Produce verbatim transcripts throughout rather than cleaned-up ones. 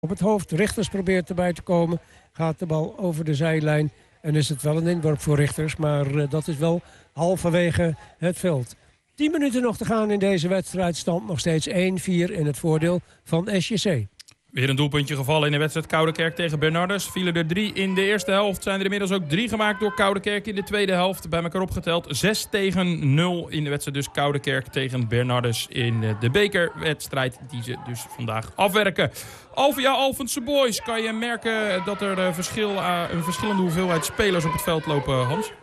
op het hoofd. Richters probeert erbij te komen. Gaat de bal over de zijlijn. En is het wel een inworp voor Richters. Maar uh, dat is wel halverwege het veld. Tien minuten nog te gaan in deze wedstrijd. Stand nog steeds één vier in het voordeel van S J C. Weer een doelpuntje gevallen in de wedstrijd Koudekerk tegen Bernardus. Vielen er drie in de eerste helft. Zijn er inmiddels ook drie gemaakt door Koudekerk in de tweede helft. Bij elkaar opgeteld zes tegen nul in de wedstrijd dus Koudekerk tegen Bernardus in de bekerwedstrijd die ze dus vandaag afwerken. Alvia Alphense Boys, kan je merken dat er verschil, een verschillende hoeveelheid spelers op het veld lopen, Hans?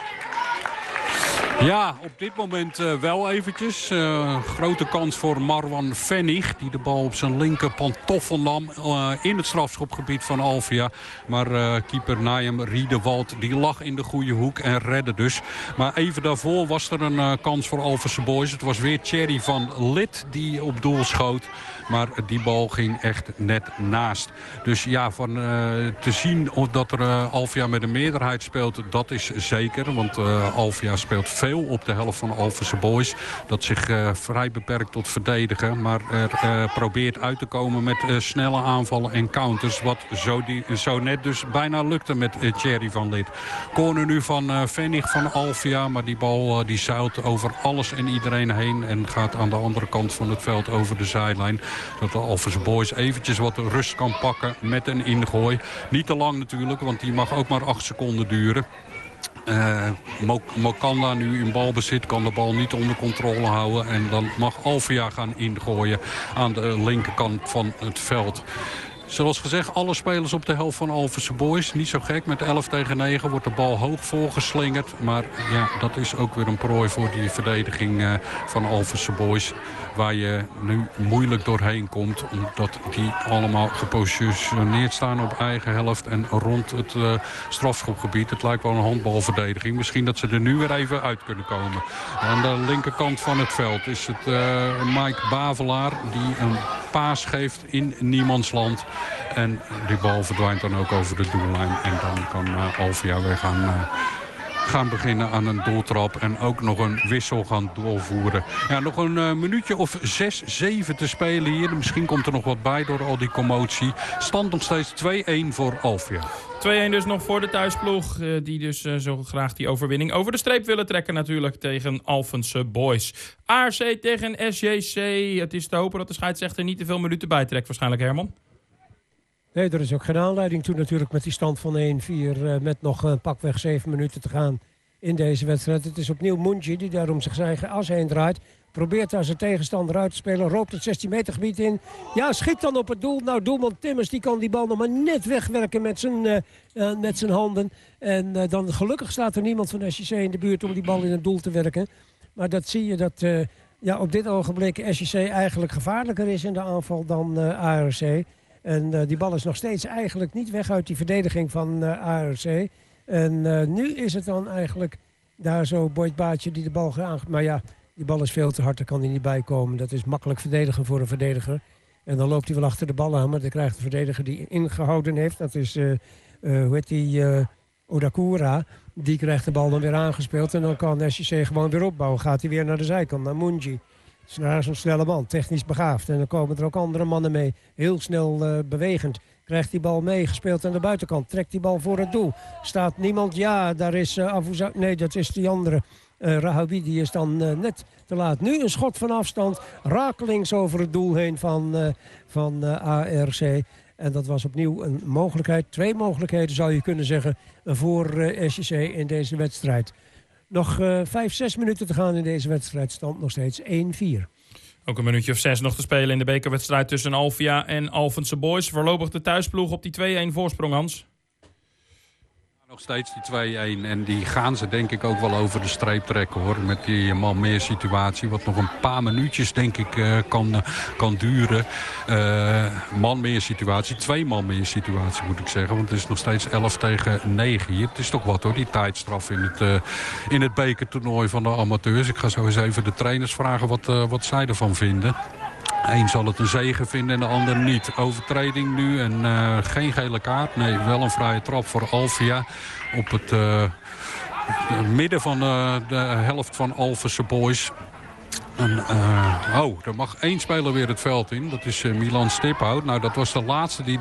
Ja, op dit moment uh, wel eventjes. Uh, grote kans voor Marwan Vennig. Die de bal op zijn linker pantoffel nam uh, in het strafschopgebied van Alvia. Maar uh, keeper Naim Riedewald die lag in de goede hoek en redde dus. Maar even daarvoor was er een uh, kans voor Alphense Boys. Het was weer Thierry van Lid die op doel schoot. Maar die bal ging echt net naast. Dus ja, van uh, te zien dat er uh, Alvia met een meerderheid speelt, dat is zeker. Want uh, Alvia speelt veel op de helft van Alphense Boys. Dat zich uh, vrij beperkt tot verdedigen. Maar er uh, probeert uit te komen met uh, snelle aanvallen en counters. Wat zo, die, zo net dus bijna lukte met uh, Thierry van Lid. Corner nu van uh, Vennig van Alvia. Maar die bal uh, die zeilt over alles en iedereen heen. En gaat aan de andere kant van het veld over de zijlijn. Dat de Alphense Boys eventjes wat rust kan pakken met een ingooi. Niet te lang natuurlijk, want die mag ook maar acht seconden duren. Uh, Mokanda nu in balbezit, kan de bal niet onder controle houden. En dan mag Alvia gaan ingooien aan de linkerkant van het veld. Zoals gezegd, alle spelers op de helft van Alphense Boys. Niet zo gek, met elf tegen negen wordt de bal hoog voorgeslingerd. Maar ja, dat is ook weer een prooi voor die verdediging uh, van Alphense Boys. Waar je nu moeilijk doorheen komt. Omdat die allemaal gepositioneerd staan op eigen helft. En rond het uh, strafschopgebied. Het lijkt wel een handbalverdediging. Misschien dat ze er nu weer even uit kunnen komen. Aan de linkerkant van het veld is het uh, Mike Bavelaar. Die een paas geeft in niemandsland. En die bal verdwijnt dan ook over de doellijn. En dan kan uh, Alvia weer gaan... Uh, gaan beginnen aan een doeltrap en ook nog een wissel gaan doorvoeren. Ja, nog een uh, minuutje of zes, zeven te spelen hier. Misschien komt er nog wat bij door al die commotie. Stand nog steeds twee-een voor Alvia. twee-een dus nog voor de thuisploeg. Uh, die dus uh, zo graag die overwinning over de streep willen trekken natuurlijk tegen Alphense Boys. A R C tegen S J C. Het is te hopen dat de scheidsrechter niet te veel minuten bijtrekt waarschijnlijk, Herman. Nee, er is ook geen aanleiding toe natuurlijk met die stand van één vier. Uh, met nog uh, pakweg zeven minuten te gaan in deze wedstrijd. Het is opnieuw Munji die daar om zich eigen as heen draait. Probeert daar zijn tegenstander uit te spelen. Roopt het zestien meter gebied in. Ja, schiet dan op het doel. Nou, doelman Timmers die kan die bal nog maar net wegwerken met zijn, uh, uh, met zijn handen. En uh, dan gelukkig staat er niemand van S J C in de buurt om die bal in het doel te werken. Maar dat zie je dat uh, ja, op dit ogenblik S J C eigenlijk gevaarlijker is in de aanval dan uh, A R C. En uh, die bal is nog steeds eigenlijk niet weg uit die verdediging van uh, A R C. En uh, nu is het dan eigenlijk daar zo Boyd Baatje die de bal gaat. Maar ja, die bal is veel te hard, daar kan hij niet bij komen. Dat is makkelijk verdedigen voor een verdediger. En dan loopt hij wel achter de bal aan. Maar dan krijgt de verdediger die ingehouden heeft. Dat is, uh, uh, hoe heet die, uh, Odakura. Die krijgt de bal dan weer aangespeeld. En dan kan S J C gewoon weer opbouwen. Gaat hij weer naar de zijkant, naar Munji. Naar zo'n snelle man, technisch begaafd. En dan komen er ook andere mannen mee. Heel snel uh, bewegend. Krijgt die bal mee, gespeeld aan de buitenkant. Trekt die bal voor het doel. Staat niemand? Ja, daar is uh, Avuza. Nee, dat is die andere. Uh, Rahawi, die is dan uh, net te laat. Nu een schot van afstand. Rakelings over het doel heen van, uh, van uh, A R C. En dat was opnieuw een mogelijkheid. Twee mogelijkheden zou je kunnen zeggen voor uh, S J C in deze wedstrijd. Nog uh, vijf, zes minuten te gaan in deze wedstrijd. Stand nog steeds één vier. Ook een minuutje of zes nog te spelen in de bekerwedstrijd tussen Alvia en Alphense Boys. Voorlopig de thuisploeg op die twee-een voorsprong, Hans. Nog steeds die twee-een en die gaan ze denk ik ook wel over de streep trekken hoor. Met die man meer situatie wat nog een paar minuutjes denk ik uh, kan, uh, kan duren. Uh, man meer situatie, twee man meer situatie moet ik zeggen. Want het is nog steeds elf tegen negen hier. Het is toch wat hoor, die tijdstraf in het, uh, in het bekertoernooi van de amateurs. Ik ga zo eens even de trainers vragen wat, uh, wat zij ervan vinden. Eén zal het een zege vinden en de ander niet. Overtreding nu en uh, geen gele kaart. Nee, wel een vrije trap voor Alvia op het uh, midden van uh, de helft van Alphense Boys. En, uh, oh, er mag één speler weer het veld in. Dat is uh, Milan Stiphout. Nou, dat was de laatste die